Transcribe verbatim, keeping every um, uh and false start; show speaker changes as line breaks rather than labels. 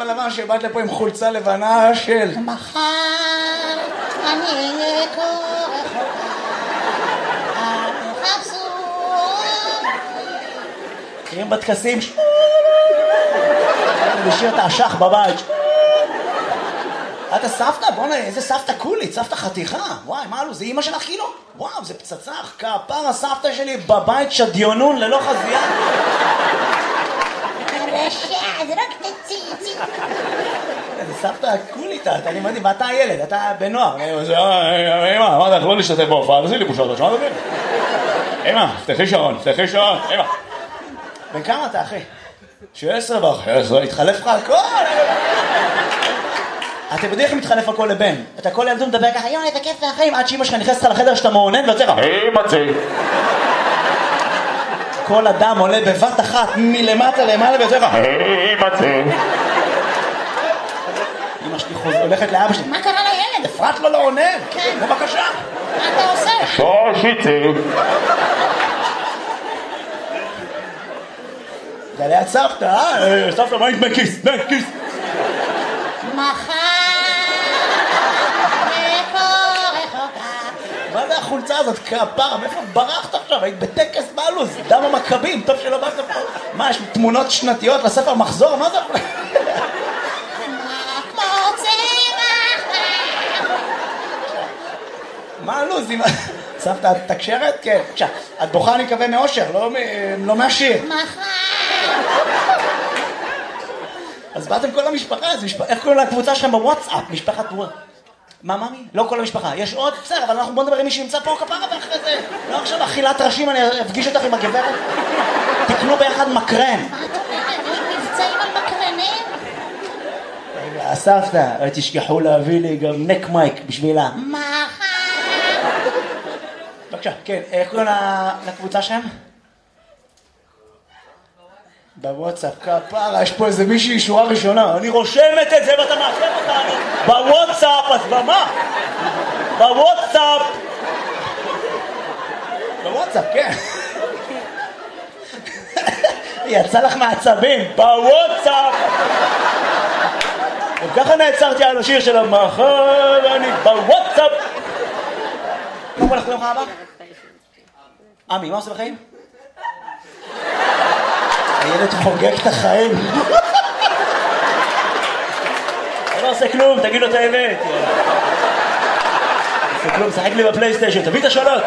לבן לבן שבאת לפה עם חולצה לבנה של
מחר אני אהיה כה רחוקה, אל תחפשו
מכירים בטקסים לשיר את האשך בבית. אתה סבתא? בוא'נה, איזה סבתא קולית, סבתא חתיכה. וואי, מה לו, זה אמא שלך כאילו? וואו, זה פצצה, כפר הסבתא שלי בבית שדיונון ללא חזייה.
רשע, זה רק תציצי.
זה סבתא קולית, אני מדהים, ואתה הילד, אתה בנוער. אמא, אמרת לך לא להשתתף בהופעה, תעשי לי בושות, את שמה דברים? אמא, פתחי שעון, פתחי שעון, אמא. בן כמה אתה, אחי? שעשר וחסר, התחלף לך הכל. אתה יודעים איך מתחלף הכל לבן? אתה כל ילדות מדבר ככה, יואי, איזה כיף והחיים, עד שאמא שלך נכנסת לך לחדר שאתה מעונן ויוצא לך, היי מצי. כל אדם עולה בבת אחת מלמטה למעלה ויוצא לך, היי מצי. אמא שלי הולכת לאבא שלי,
מה קרה לילד?
אפרת לו לא עונן. כן. בבקשה.
מה אתה עושה?
שושיצי.
זה ליד סבתא, אה? סבתא, מה עם דמי כיס? דמי כיס.
מחר כה רחוקה.
מה זה החולצה הזאת? כפרה, מאיפה ברחת עכשיו? היית בטקס בלוז, דם המכבים, טוב שלא באת פה. מה, יש תמונות שנתיות לספר מחזור? מה זה?
כמו צמח.
מה הלוז? סבתא, את תקשרת? כן. בבקשה, את בוכה אני מקווה מאושר, לא מהשיר.
מחר.
אז באתם כל המשפחה, איך קוראים לקבוצה שלכם בוואטסאפ? משפחת וואט. מה, מה מי? לא כל המשפחה. יש עוד? בסדר, אבל אנחנו בוא נדבר עם מי שנמצא פה כפרה ואחרי זה. לא עכשיו אכילת ראשים, אני אפגיש אותך עם הגברת. תקנו ביחד מקרן.
מה את אומרת? יש מבצעים על מקרנים?
רגע, סבתא, תשכחו להביא לי גם נק מייק בשבילה.
מחר.
בבקשה, כן, איך קוראים לקבוצה שלהם? בוואטסאפ, כפרה, יש פה איזה מישהי שורה ראשונה. אני רושמת את זה ואתה מעכב אותנו. בוואטסאפ, אז במה? בוואטסאפ. בוואטסאפ, כן. יצא לך מעצבים. בוואטסאפ. וככה נעצרתי על השיר של המחר, אני בוואטסאפ. מה הולך ליום הבא? עמי, מה עושה בחיים? הילד חוגג את החיים. אני לא עושה כלום, תגיד לו את האמת. עושה כלום, שחק לי בפלייסטיישן, תביא את השאלות.